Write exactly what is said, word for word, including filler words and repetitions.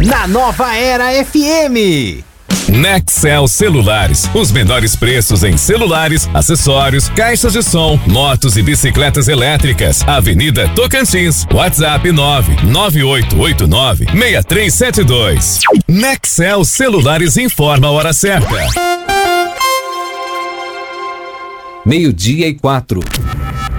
na Nova Era F M. Nexel Celulares, os menores preços em celulares, acessórios, caixas de som, motos e bicicletas elétricas. Avenida Tocantins, WhatsApp nove nove oito oito nove seis três sete dois. Nexel Celulares informa a hora certa. Meio-dia e quatro.